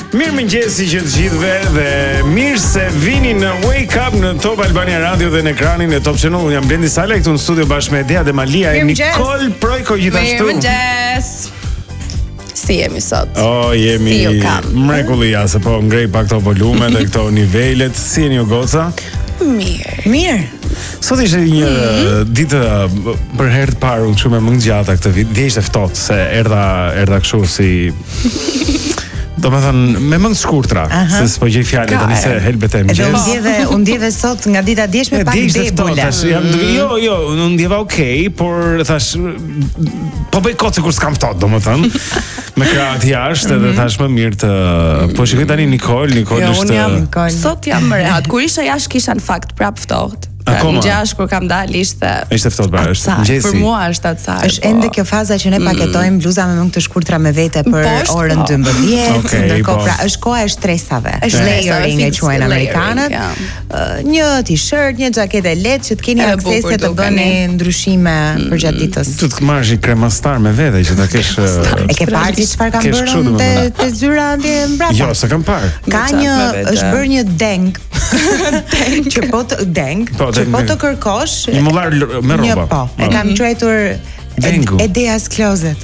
Mirëmëngjesi që të gjithëve dhe mirë se vini në Wake Up në Top Albania Radio dhe në ekranin e Top Channel. Unë jam Blendi Sala këtu në studio bashkë me Edea dhe Malia e Nicole Projko gjithashtu. Mirëmëngjes. Si jemi sot? Jemi mrekullia se po ngrej pak këto volume dhe këto nivelet. Si jeni ju goca? Mirë. Sot ishte një ditë për herë të parë unë kështu me më ngjata këtë vit. Dje ishte ftohtë se erdha kështu si do me thënë, me mëngë shkurtra, se s'po gjej fjalë tani se helbet e mëngjes. Edhe unë ndjeve sot nga dita djeshme pak debula. Jo, unë ndjeva okej, por thash po bëj kot sikur s'kam ftohtë, domethënë. Me krahët jashtë edhe thash më mirë të po shikoj tani Nicole është Sot jam më rehat. Kur isha jashtë kisha në fakt prap ftohtë. Akoma. Gjash kur kam dalë ishte ftohtë pra, është mëngjesi. Për mua është atsaj. Është ende kjo faza që ne paketojmë bluza me mëngë të shkurtra me vete për orën 12. Ndërkohë pra është koha e stresave. Është layering e quajnë amerikanët. Një t-shirt, një xhaketë lehtë që të keni aksese të bëni ndryshime përgjatë ditës. Tu të marrësh kremastar me vete që ta kesh. E ke parë ti çfarë kam bërë te zyra ndje mbrapa? Jo, s'e kam parë. Ka është bërë një deng. Që po të deng. Që po të kërkosh një mullar me rroba. Po, e kam quajtur Edea's Closet.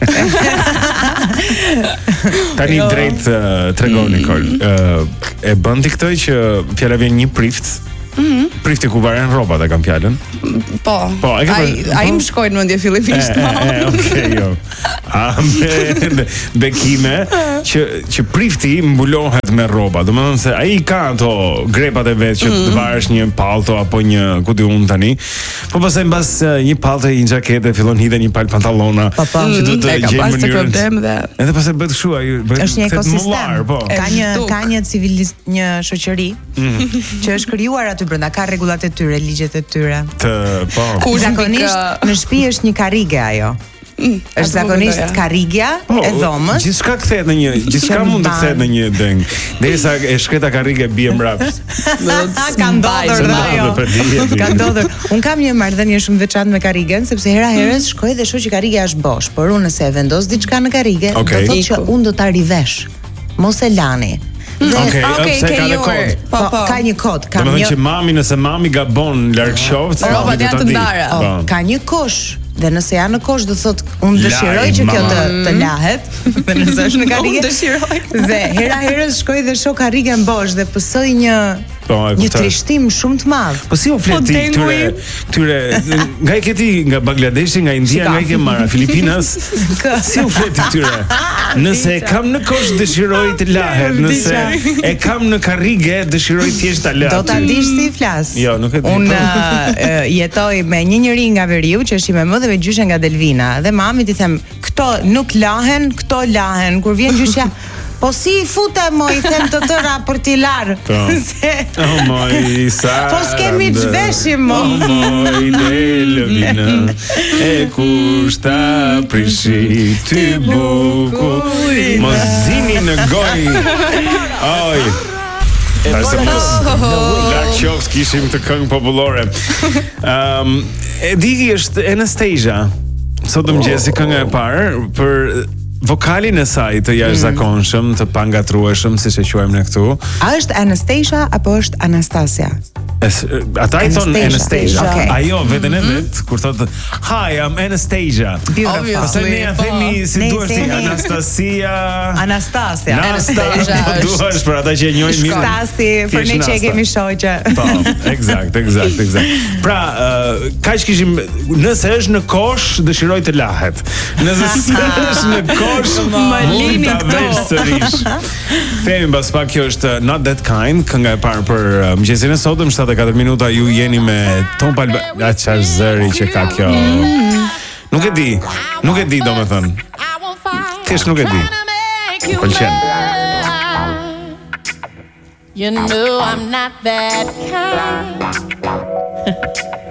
Tani drejt tregon Nicole. E bën ti këtë që fjala vjen një prift. Prifti ku varen rrobat e kam fjalën. Po. Ai më shkoi në mendje fillimisht. Okej, jo. Bekime që prifti mbulohet me rroba. Domethënë se ai ka ato grepat e vet që të varesh një palto apo një ku di un tani. Po pastaj mbas një palto i një xhakete fillon hidhen një palë pantallona që duhet të gjej mënyrën. Edhe pastaj bëhet kështu ai është një ekosistem. Ka një shoqëri që është krijuar aty brenda, ka rregullat e tyre, ligjet e tyre. Zakonisht në shtëpi është një karrige ajo. Është zakonisht karrigja e dhomës. Gjithçka kthehet në gjithçka mund të kthehet në një deng. Derisa e shkreta karrige bie mbrapsht. Ka ndodhur ajo. Ka ndodhur. Un kam një marrëdhënie shumë veçantë me karrigen sepse hera herës shkoj dhe shoh që karrigja është bosh, por unë nëse e vendos diçka në karrige, do thotë që unë do ta rivesh. Mos e lani. Ka një kod. Domethënë që mami nëse mami gabon larg qoftë, rrobat janë të ndara. Ka një kosh. Dhe nëse janë në kosh do thotë unë dëshiroj që kjo të lahet. Dhe nëse është në karrige unë dëshiroj. Dhe hera herës shkoj dhe shoh karrigen bosh dhe pësoj një trishtim shumë të madh. Po si u flet këtyre nga e ke ti nga Bangladeshi, nga India, nga e ke marrë Filipinas? Si u flet këtyre? Nëse e kam në kosh dëshiroj të lahet, nëse e kam në karrige dëshiroj thjesht ta lahet. Do ta dish si flas. Jo, nuk e di. Unë jetoj me një njeri nga Veriu që është i me më dhe me gjyshe nga Delvina. Dhe mamit i them, këto nuk lahen, këto lahen. Kur vjen gjyshja, po si i fute mo, i them të tëra për t'i larë. Po s'kemi të veshim mo. Moj delvina, e kushta prishi ty buku, mo zini në goj. Oj. Lark qoftë kishim të këngë popullore. E digi është Anastasia. Sot mëngjesi kënga e parë për vokalin e saj të jashtëzakonshëm, të pangatrueshëm, siç e quajmë ne këtu. A është Anastasia apo është Anastasia? Ata i thonë Anastasia. Ajo veten e vet kur thotë Hi, I'm Anastasia. Pastaj ne ja themi si duhet ti Anastasia. Po duhesh për ata që e njohin mirë. Stasi, për ne që kemi shoqë. Po, eksakt. Pra, kaq kishim, nëse është në kosh, dëshiroj të lahet. Nëse është në kosh, më lini këto. Themi mbas pak, kjo është Not That Kind, kënga e parë për mëngjesin e sotëm, 74 minuta ju jeni me Top Albania. Çfarë zëri që ka kjo? Nuk e di domethënë. Thjesht nuk e di. Pëlqen. You know I'm not that kind.